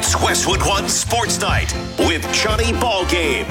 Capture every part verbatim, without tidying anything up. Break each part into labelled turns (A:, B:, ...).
A: It's Westwood One Sports Night with Johnny Ballgame.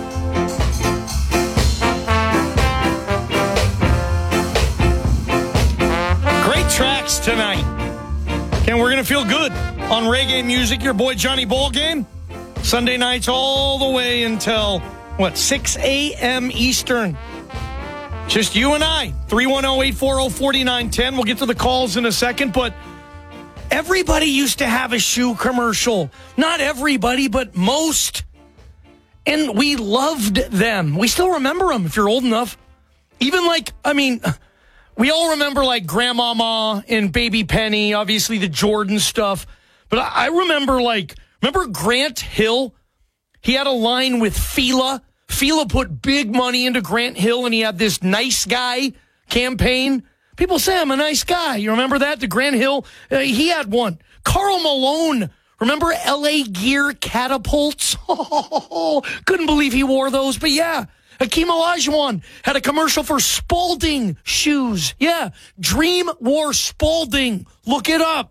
B: Great tracks tonight. And we're going to feel good on reggae music. Your boy Johnny Ballgame. Sunday nights all the way until, what, six a.m. Eastern. Just you and I. three one zero, eight four zero, four nine one zero. We'll get to the calls in a second, but everybody used to have a shoe commercial. Not everybody, but most. And we loved them. We still remember them if you're old enough. Even like, I mean, we all remember like Grandmama and Baby Penny, obviously the Jordan stuff. But I remember like, remember Grant Hill? He had a line with Fila. Fila put big money into Grant Hill, and he had this nice guy campaign. People say I'm a nice guy. You remember that? The Grant Hill, uh, he had one. Karl Malone, remember L A Gear catapults? Oh, couldn't believe he wore those. But yeah, Hakeem Olajuwon had a commercial for Spalding shoes. Yeah, Dream wore Spalding. Look it up.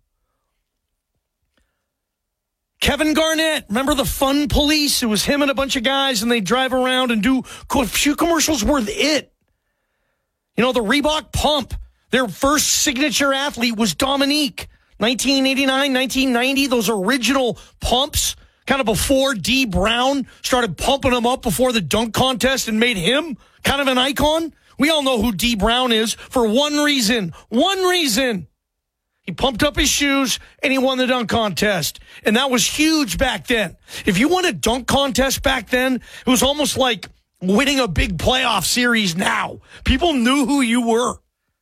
B: Kevin Garnett, remember the Fun Police? It was him and a bunch of guys, and they drive around and do shoe commercials were it. You know, the Reebok Pump, their first signature athlete was Dominique. nineteen eighty-nine, nineteen ninety, those original pumps, kind of before D. Brown started pumping them up before the dunk contest and made him kind of an icon. We all know who D. Brown is for one reason. One reason. He pumped up his shoes, and he won the dunk contest. And that was huge back then. If you won a dunk contest back then, it was almost like winning a big playoff series now. People knew who you were.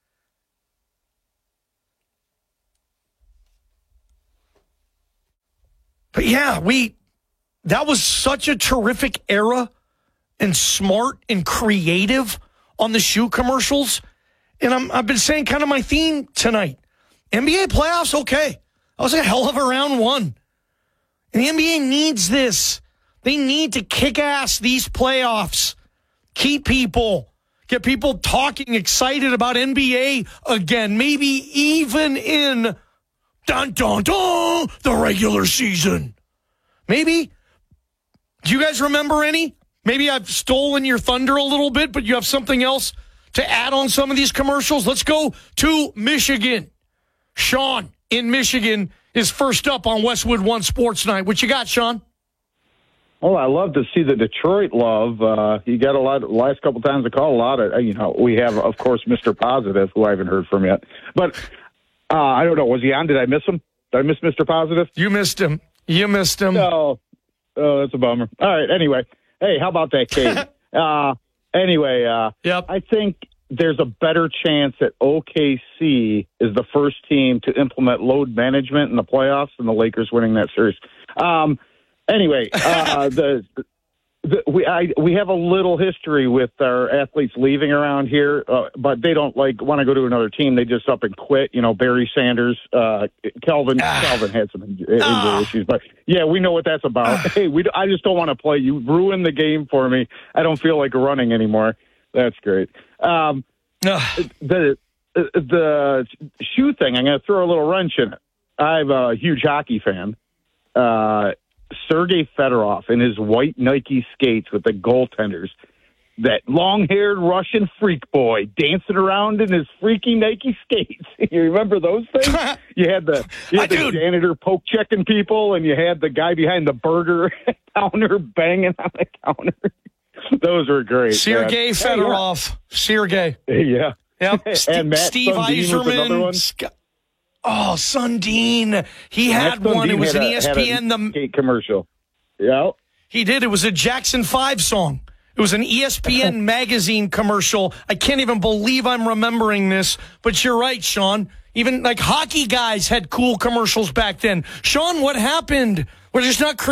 B: But yeah, we that was such a terrific era and smart and creative on the shoe commercials. And I'm, I've been saying kind of my theme tonight. N B A playoffs, okay. That was a hell of a round one. And the N B A needs this. They need to kick ass these playoffs. Keep people. Get people talking, excited about N B A again. Maybe even in, dun, dun, dun, the regular season. Maybe. Do you guys remember any? Maybe I've stolen your thunder a little bit, but you have something else to add on some of these commercials? Let's go to Michigan. Sean in Michigan is first up on Westwood One Sports Night. What you got, Sean?
C: Oh, I love to see the Detroit love. Uh, you got a lot. Last couple times I call a lot of. You know, we have of course Mister Positive, who I haven't heard from yet. But uh, I don't know. Was he on? Did I miss him? Did I miss Mister Positive?
B: You missed him. You missed him.
C: No. Oh, that's a bummer. All right. Anyway, hey, how about that, Kate? uh, anyway, uh,
B: yep.
C: I think there's a better chance that O K C is the first team to implement load management in the playoffs and the Lakers winning that series. Um, anyway, uh, the, the we I, we have a little history with our athletes leaving around here, uh, but they don't like want to go to another team. They just up and quit. You know, Barry Sanders, uh, Kelvin.
B: Ah.
C: Kelvin had some injury
B: Ah.
C: issues, but yeah, we know what that's about.
B: Ah.
C: Hey, we I just don't want to play. You ruined the game for me. I don't feel like running anymore. That's great. Um, the the shoe thing, I'm going to throw a little wrench in it. I'm a huge hockey fan. Uh, Sergei Fedorov and his white Nike skates with the goaltenders, that long-haired Russian freak boy dancing around in his freaky Nike skates. You remember those things? You had the, you had the janitor poke checking people, and you had the guy behind the burger counter banging on the counter. Those were great.
B: Sergei Fedorov. Hey, Sergei.
C: Yeah.
B: Yep.
C: and
B: St-
C: Matt
B: Steve Yzerman. Sc- oh, Sundin. He had
C: Matt
B: one.
C: Sundin
B: It was an
C: a,
B: E S P N. The
C: skate commercial. Yeah.
B: He did. It was a Jackson five song. It was an E S P N magazine commercial. I can't even believe I'm remembering this, but you're right, Sean. Even like hockey guys had cool commercials back then. Sean, what happened? We're just not